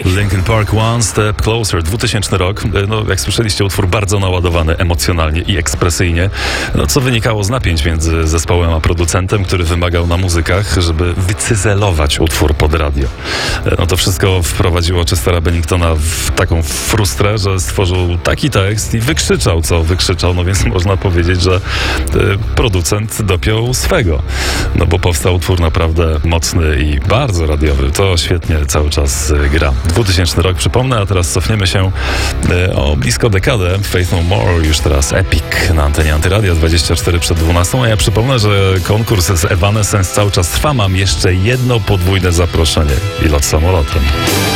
Linkin Park One Step Closer, 2000 rok. No, jak słyszeliście, utwór bardzo naładowany emocjonalnie i ekspresyjnie, co wynikało z napięć między zespołem a producentem, który wymagał na muzykach, żeby wycyzelować utwór pod radio. To wszystko wprowadziło Chestera Benningtona w taką frustrę, że stworzył taki tekst i wykrzyczał, co wykrzyczał, więc można powiedzieć, że producent dopiął swego. Bo powstał utwór naprawdę mocny i bardzo radiowy. To świetnie cały czas gra. 2000 rok, przypomnę, a teraz cofniemy się o blisko dekadę. Faith No More, już teraz Epic na antenie Antyradia, 24 przed 12. A ja przypomnę, że konkurs z Evanescence cały czas trwa. Mam jeszcze jedno podwójne zaproszenie i lot samolotem.